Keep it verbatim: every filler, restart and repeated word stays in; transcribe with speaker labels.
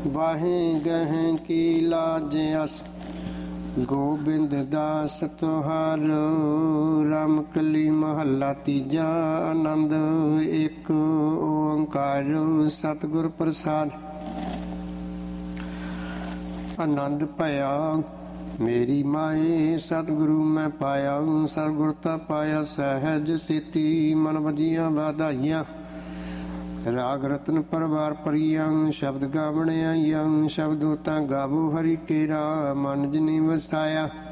Speaker 1: ਬਾਹੇ ਗਹਿ ਕੀ ਲਾਜ ਅਸ ਗੋਬਿੰਦ ਦਾਸ ਤੁਹਾਰੋ। ਰਾਮ ਕਲੀ ਮਹੱਲਾ ਤੀਜਾ। ਆਨੰਦ ਇੱਕ ਓੰਕਾਰ ਸਤਿਗੁਰ ਪ੍ਰਸਾਦ। ਆਨੰਦ ਭਇਆ ਮੇਰੀ ਮਾਏ ਸਤਿਗੁਰੂ ਮੈਂ ਪਾਇਆ। ਸਤਿਗੁਰ ਤਾ ਪਾਇਆ ਸਹਿਜ ਸੇਤੀ ਮਨ ਵਜੀਆਂ ਵਾਧਾਈਆਂ। ਰਾਗ ਰਤਨ ਪਰਵਾਰ ਪਰੀਆਂ ਸ਼ਬਦ ਗਾਵਣ ਆਈਆਂ। ਸ਼ਬਦੋ ਤਾਂ ਗਾਵੋ ਹਰੀ ਕੇਰਾ ਮਨ ਜਿਨੀ ਵਸਾਇਆ।